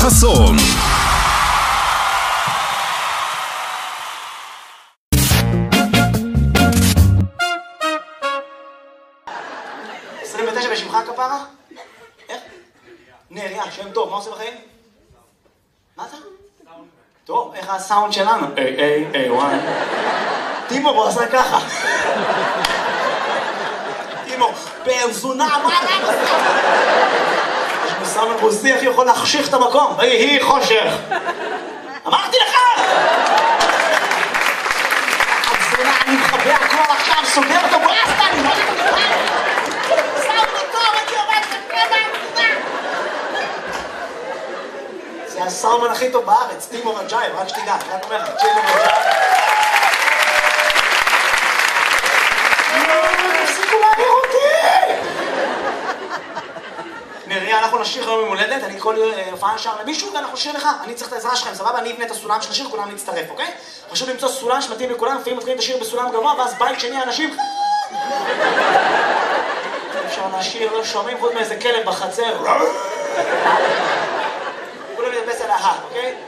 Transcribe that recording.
חסון. בשמך כפרה? איך? נריה, שם טוב, מה עושה בחיים? מה אתה? טוב, איך הסאונד שלנו? וואי. טימו, הוא עשה ככה. טימו, באזונה, מה אתה עושה? יש מסאמן רוסי, איך יכול להחשיך את המקום? היא חושך. אמרתי לך! הזונה, אני מחבא הכל עכשיו, סוגר אותו ברסטה, אני לא יודע. זה הסאומן הכי טוב בארץ, טימו רג'אי, רק שתדע, רק אומר לך, טימו רג'אי. תפסיקו להעביר אותי! נריה, אנחנו נשיר היום יום הולדת, אני כל הופעה נשאר למישהו ואנחנו נשיר לך, אני צריך את העזרה שלכם, סבבה? אני אבנה את הסולם של השיר, כולם נצטרף, אוקיי? חשוב למצוא סולם שמתאים לכולם, לפעמים מתחילים את השיר בסולם גבוה, ואז בית שני האנשים... אפשר לשיר, לא שומעים חוץ מאיזה כלב בחצר. כולם נדבס על ההר, אוקיי?